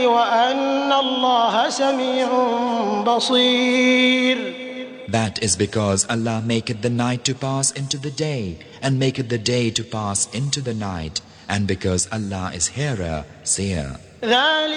وأن الله سميع بصير. That is because Allah maketh the night to pass into the day, and maketh the day to pass into the night, and because Allah is hearer, seer.